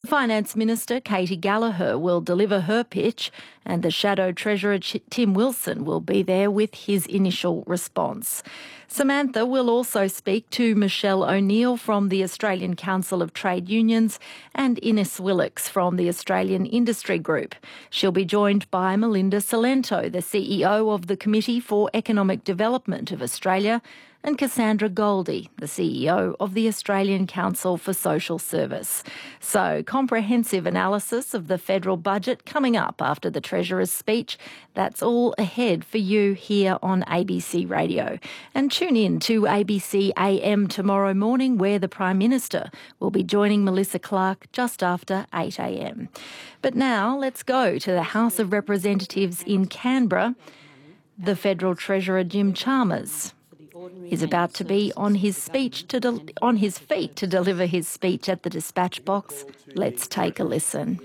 Finance Minister Katie Gallagher will deliver her pitch, and the Shadow Treasurer Tim Wilson will be there with his initial response. Samantha will also speak to Michelle O'Neill from the Australian Council of Trade Unions and Ines Willix from the Australian Industry Group. She'll be joined by Melinda Salento, the CEO of the Committee for Economic Development of Australia, and Cassandra Goldie, the CEO of the Australian Council for Social Service. So, comprehensive analysis of the federal budget coming up after the Treasurer's speech. That's all ahead for you here on ABC Radio. And tune in to ABC AM tomorrow morning, where the Prime Minister will be joining Melissa Clark just after 8 a.m. But now let's go to the House of Representatives in Canberra. The Federal Treasurer Jim Chalmers is about to be on his feet to deliver his speech at the dispatch box. Let's take a listen.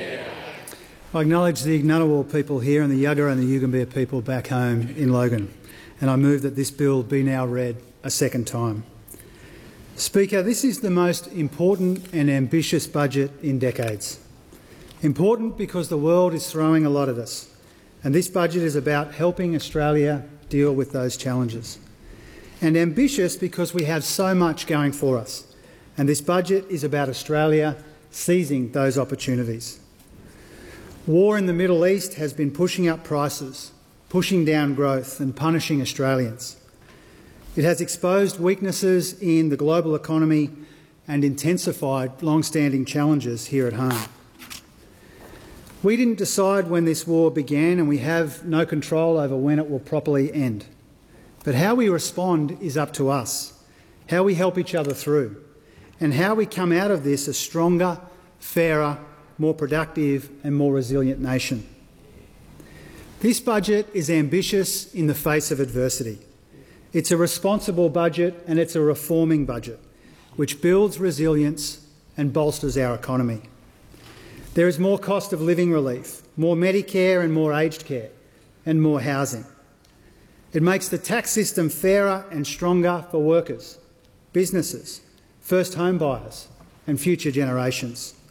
I acknowledge the Ngunnawal people here and the Yagara and the Yugambeh people back home in Logan, and I move that this bill be now read a second time. Speaker, this is the most important and ambitious budget in decades. Important because the world is throwing a lot at us, and this budget is about helping Australia deal with those challenges. And ambitious because we have so much going for us, and this budget is about Australia seizing those opportunities. War in the Middle East has been pushing up prices, pushing down growth and punishing Australians. It has exposed weaknesses in the global economy and intensified long-standing challenges here at home. We didn't decide when this war began, and we have no control over when it will properly end. But how we respond is up to us, how we help each other through, and how we come out of this a stronger, fairer, more productive and more resilient nation. This budget is ambitious in the face of adversity. It's a responsible budget, and it's a reforming budget, which builds resilience and bolsters our economy. There is more cost of living relief, more Medicare and more aged care, and more housing. It makes the tax system fairer and stronger for workers, businesses, first home buyers and future generations.